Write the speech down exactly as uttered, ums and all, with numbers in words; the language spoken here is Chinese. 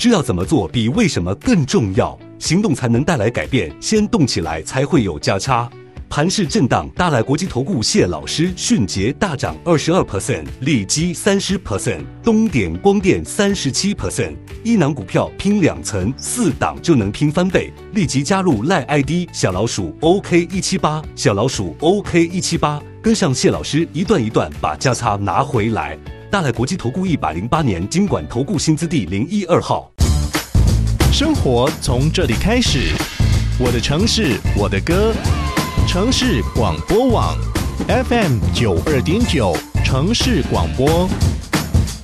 知道怎么做比为什么更重要，行动才能带来改变，先动起来才会有价差。盘势震荡，大来国际投顾谢老师迅捷大涨 百分之二十二， 利基 百分之三十， 东点光电 百分之三十七， 一档股票拼两层，四档就能拼翻倍。立即加入 赖 I D 小老鼠 O K 一七八， 小老鼠 O K 一七八， 跟上谢老师一段一段把价差拿回来。大来国际投顾一百零八年金管投顾新字第零一二号。 生活从这里开始，我的城市，我的歌。城市广播网 F M 九二点九，城市广播。